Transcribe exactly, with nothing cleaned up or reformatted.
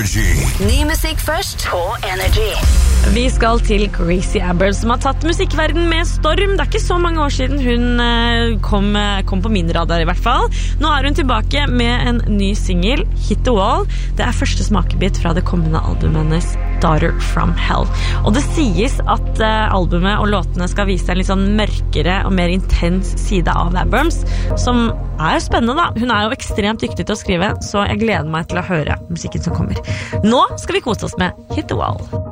Energy. Ny musikk først på Energy. Vi skal til Gracie Abrams, som har tatt musikkverden med storm. Det er ikke så mange år siden hun kom, kom på min radar i hvert fall. Nå er hun tilbake med en ny single, Hit the Wall. Det er første smakebit fra det kommende albumet hennes, Daughter from Hell. Og det sies at uh, albumet og låtene skal vise en litt sånn mørkere og mer intens side av Abrams, som er spennende da. Hun er jo ekstremt dyktig til å skrive, så jeg gleder meg til å høre musikken som kommer. Nå skal vi kose oss med Hit the Wall.